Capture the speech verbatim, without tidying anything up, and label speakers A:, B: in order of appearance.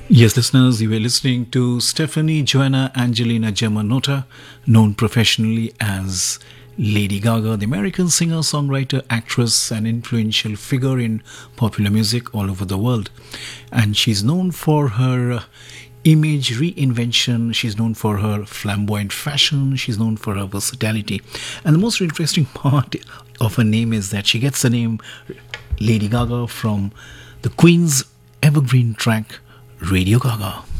A: Yes, listeners, you were listening to Stephanie Joanna Angelina Germanotta, known professionally as Lady Gaga, the American singer, songwriter, actress, and influential figure in popular music all over the world. And she's known for her uh, image reinvention, she's known for her flamboyant fashion, she's known for her versatility. And the most interesting part of her name is that she gets the name Lady Gaga from the Queen's evergreen track Radio Gaga.